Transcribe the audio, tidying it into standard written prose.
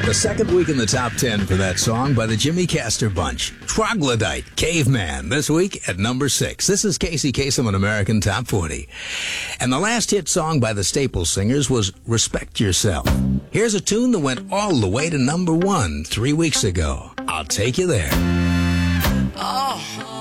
The second week in the top 10 for that song by the Jimmy Castor Bunch. Troglodyte, Caveman, this week at number 6. This is Casey Kasem on American Top 40. And the last hit song by the Staples Singers was Respect Yourself. Here's a tune that went all the way to number 1 3 weeks ago. I'll Take You There. Oh.